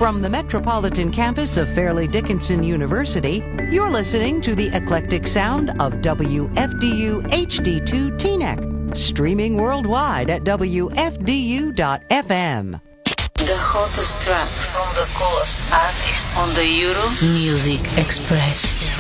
From the metropolitan campus of Fairleigh Dickinson University, you're listening to the eclectic sound of WFDU HD2 Teaneck, streaming worldwide at WFDU.FM. The hottest tracks from the coolest artists on the Euro Music Express.